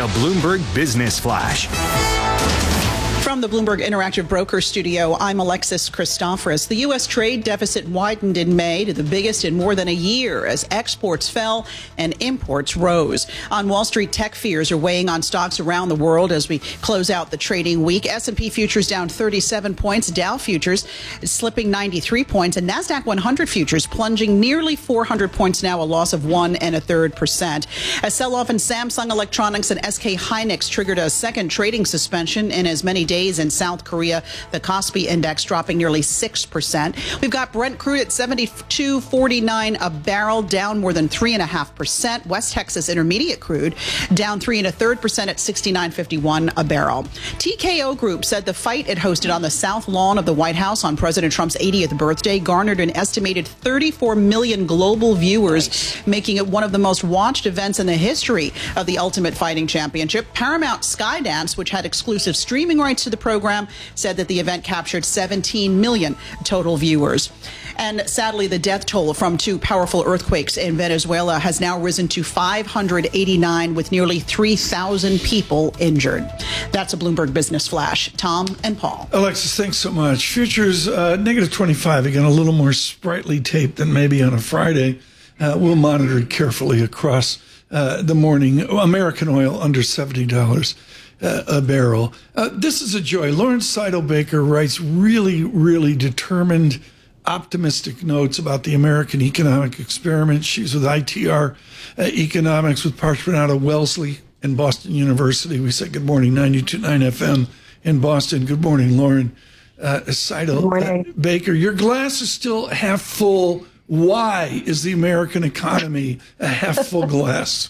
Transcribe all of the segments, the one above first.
The Bloomberg Business Flash. From the Bloomberg Interactive Broker Studio, I'm Alexis Christoforous. The U.S. trade deficit widened in May to the biggest in more than a year as exports fell and imports rose. On Wall Street, tech fears are weighing on stocks around the world as we close out the trading week. S&P futures down 37 points, Dow futures slipping 93 points, and NASDAQ 100 futures plunging nearly 400 points now, a loss of 1.33%. A sell-off in Samsung Electronics and SK Hynix triggered a second trading suspension in as many days in South Korea. The Kospi index dropping nearly 6%. We've got Brent crude at $72.49 a barrel, down more than 3.5%. West Texas Intermediate crude down 3.33% at $69.51 a barrel. TKO Group said the fight it hosted on the South Lawn of the White House on President Trump's 80th birthday garnered an estimated 34 million global viewers, making it one of the most watched events in the history of the Ultimate Fighting Championship. Paramount Skydance, which had exclusive streaming rights to the program, said that the event captured 17 million total viewers. And sadly, the death toll from two powerful earthquakes in Venezuela has now risen to 589, with nearly 3,000 people injured. That's a Bloomberg Business Flash. Tom and Paul. Alexis, thanks so much. Futures negative 25, again, a little more sprightly tape than maybe on a Friday. We'll monitor it carefully across the morning. American oil under $70 a barrel. This is a joy. Lawrence Seidelbaker writes really determined, optimistic notes about the American economic experiment. She's with ITR Economics with Parchment out of Wellesley and Boston University. We said good morning, 92.9 FM in Boston. Good morning, Lauren Seidelbaker. Your glass is still half full. Why is the American economy a half full glass?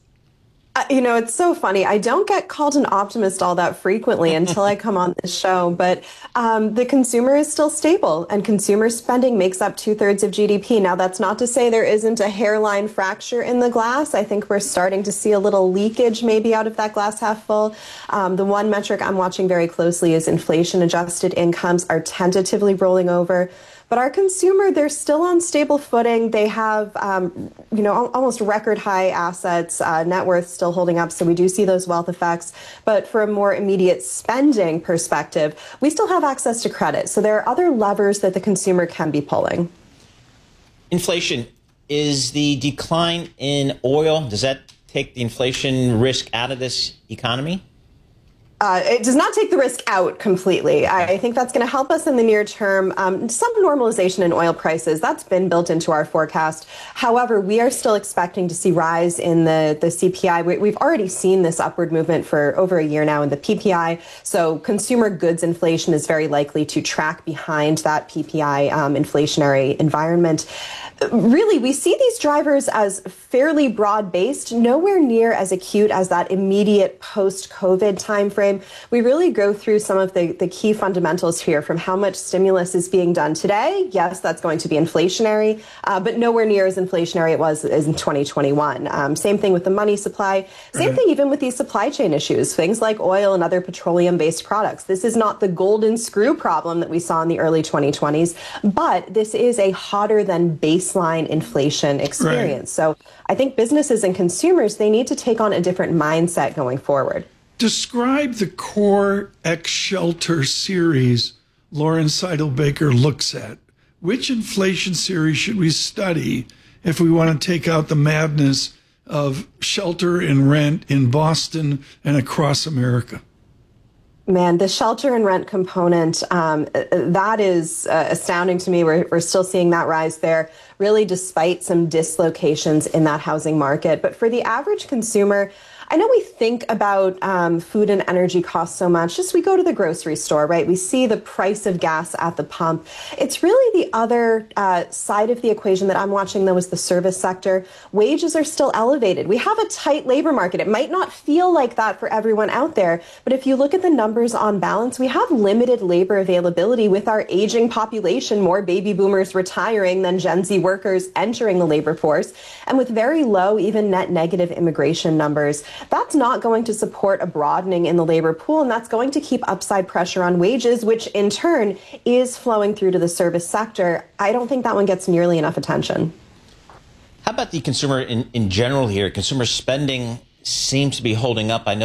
It's so funny. I don't get called an optimist all that frequently until I come on this show, but the consumer is still stable and consumer spending makes up 2/3 of GDP. Now, that's not to say there isn't a hairline fracture in the glass. I think we're starting to see a little leakage maybe out of that glass half full. The one metric I'm watching very closely is inflation adjusted incomes are tentatively rolling over. But our consumer, they're still on stable footing. They have, almost record high assets, net worth still holding up. So we do see those wealth effects. But for a more immediate spending perspective, we still have access to credit. So there are other levers that the consumer can be pulling. Inflation. Is the decline in oil, does that take the inflation risk out of this economy? It does not take the risk out completely. I think that's going to help us in the near term. Some normalization in oil prices, that's been built into our forecast. However, we are still expecting to see rise in the CPI. We've already seen this upward movement for over a year now in the PPI. So consumer goods inflation is very likely to track behind that PPI inflationary environment. Really, we see these drivers as fairly broad-based, nowhere near as acute as that immediate post-COVID timeframe. We really go through some of the key fundamentals here, from how much stimulus is being done today. Yes, that's going to be inflationary, but nowhere near as inflationary it was as in 2021. Same thing with the money supply. Same thing even with these supply chain issues, things like oil and other petroleum-based products. This is not the golden screw problem that we saw in the early 2020s, but this is a hotter than baseline inflation experience. Right. So I think businesses and consumers, they need to take on a different mindset going forward. Describe the core ex-shelter series Lauren Seidelbaker looks at. Which inflation series should we study if we want to take out the madness of shelter and rent in Boston and across America? Man, the shelter and rent component, that is astounding to me. We're still seeing that rise there, really, despite some dislocations in that housing market. But for the average consumer, I know we think about food and energy costs so much. Just we go to the grocery store, right? We see the price of gas at the pump. It's really the other side of the equation that I'm watching, though, is the service sector. Wages are still elevated. We have a tight labor market. It might not feel like that for everyone out there, but if you look at the numbers on balance, we have limited labor availability with our aging population, more baby boomers retiring than Gen Z workers entering the labor force, and with very low, even net negative immigration numbers. That's not going to support a broadening in the labor pool, and that's going to keep upside pressure on wages, which in turn is flowing through to the service sector. I don't think that one gets nearly enough attention. How about the consumer in general here? Consumer spending seems to be holding up. I know